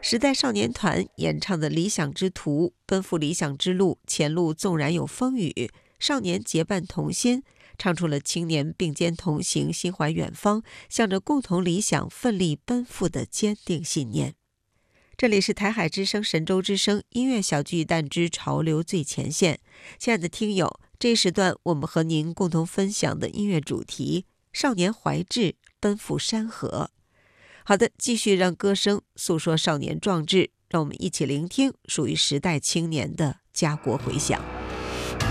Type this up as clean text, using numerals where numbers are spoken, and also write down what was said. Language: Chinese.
时代少年团演唱的《理想之途》，奔赴理想之路，前路纵然有风雨，少年结伴同心，唱出了青年并肩同行、心怀远方，向着共同理想奋力奔赴的坚定信念。这里是台海之声、神州之声音乐小巨蛋之潮流最前线。亲爱的听友，这一时段我们和您共同分享的音乐主题：少年怀志，奔赴山河。好的，继续让歌声诉说少年壮志，让我们一起聆听属于时代青年的家国回响。